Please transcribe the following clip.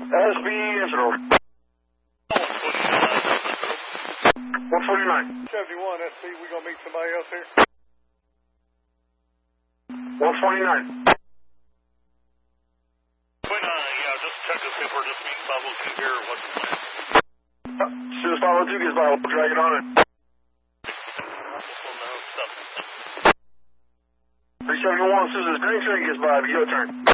SB Israel. 149. 71 SC, we gonna meet somebody else here? 149. Yeah, just check to see if we're just meeting Bravo 2 here or what's the plan. As soon as Bravo 2 gets by, we'll drag it on it. 371, as soon as this green train gets by, it'll be your turn.